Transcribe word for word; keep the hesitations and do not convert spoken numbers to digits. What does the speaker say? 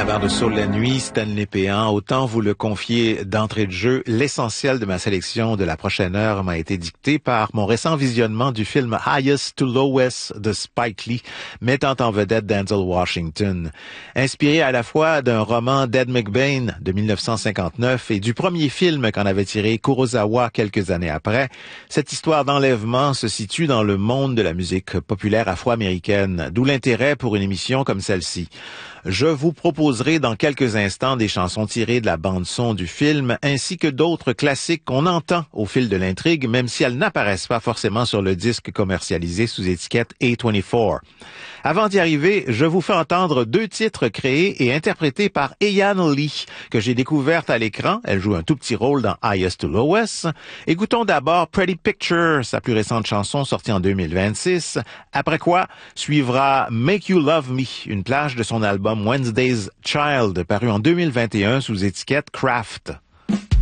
Avant de Soul la nuit, Stanley Péan, autant vous le confier d'entrée de jeu, l'essentiel de ma sélection de la prochaine heure m'a été dicté par mon récent visionnement du film Highest to Lowest de Spike Lee, mettant en vedette Denzel Washington. Inspiré à la fois d'un roman d'Ed McBain de mille neuf cent cinquante-neuf et du premier film qu'en avait tiré Kurosawa quelques années après, cette histoire d'enlèvement se situe dans le monde de la musique populaire afro-américaine, d'où l'intérêt pour une émission comme celle-ci. Je vous proposerai dans quelques instants des chansons tirées de la bande-son du film, ainsi que d'autres classiques qu'on entend au fil de l'intrigue, même si elles n'apparaissent pas forcément sur le disque commercialisé sous étiquette A vingt-quatre. Avant d'y arriver, je vous fais entendre deux titres créés et interprétés par Eyan Lee, que j'ai découverte à l'écran. Elle joue un tout petit rôle dans Highest to Lowest. Écoutons d'abord Pretty Picture, sa plus récente chanson sortie en deux mille vingt-six. Après quoi, suivra Make You Love Me, une plage de son album Wednesday's Child, paru en deux mille vingt et un sous étiquette Kraft.